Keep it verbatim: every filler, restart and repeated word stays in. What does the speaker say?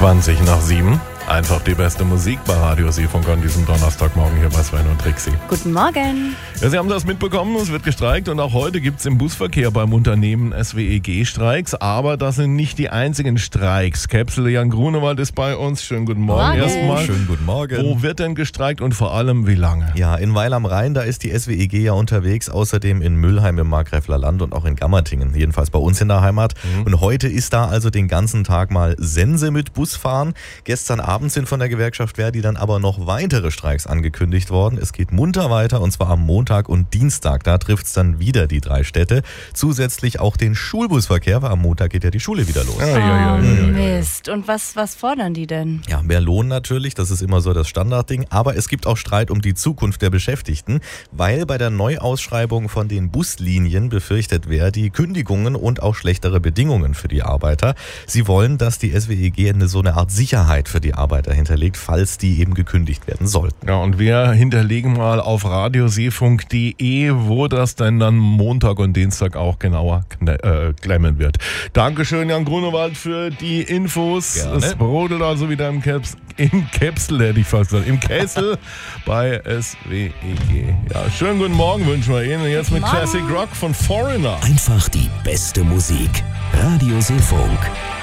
zwanzig nach sieben. Einfach die beste Musik bei Radio Seefunk an diesem Donnerstagmorgen hier bei Sven und Trixie. Guten Morgen. Ja, Sie haben das mitbekommen, es wird gestreikt und auch heute gibt es im Busverkehr beim Unternehmen S W E G Streiks. Aber das sind nicht die einzigen Streiks. Käpsel Jan Grunewald ist bei uns. Schönen guten Morgen, Morgen. erstmal. Schönen guten Morgen. Wo wird denn gestreikt und vor allem wie lange? Ja, in Weil am Rhein, da ist die S W E G ja unterwegs. Außerdem in Müllheim im Markgräfler Land und auch in Gammertingen. Jedenfalls bei uns in der Heimat. Mhm. Und heute ist da also den ganzen Tag mal Sense mit Busfahren. Gestern Abend sind von der Gewerkschaft Verdi dann aber noch weitere Streiks angekündigt worden. Es geht munter weiter und zwar am Montag und Dienstag. Da trifft es dann wieder die drei Städte. Zusätzlich auch den Schulbusverkehr, weil am Montag geht ja die Schule wieder los. Ja, ja, ja, ja, ja, ja. Mist. Und was, was fordern die denn? Ja, mehr Lohn natürlich, das ist immer so das Standardding. Aber es gibt auch Streit um die Zukunft der Beschäftigten, weil bei der Neuausschreibung von den Buslinien befürchtet Verdi Kündigungen und auch schlechtere Bedingungen für die Arbeiter. Sie wollen, dass die S W E G eine so eine Art Sicherheit für die Arbeiter hinterlegt, falls die eben gekündigt werden sollten. Ja, und wir hinterlegen mal auf radioseefunk punkt de, wo das denn dann Montag und Dienstag auch genauer kne- äh, klemmen wird. Dankeschön, Jan Grunewald, für die Infos. Gerne. Es brodelt also wieder im Caps, im Käpsel, hätte ich fast gesagt, im Kessel bei S W E G. Ja, schönen guten Morgen wünschen wir Ihnen. Jetzt mit Morgen. Classic Rock von Foreigner. Einfach die beste Musik. Radio Seefunk.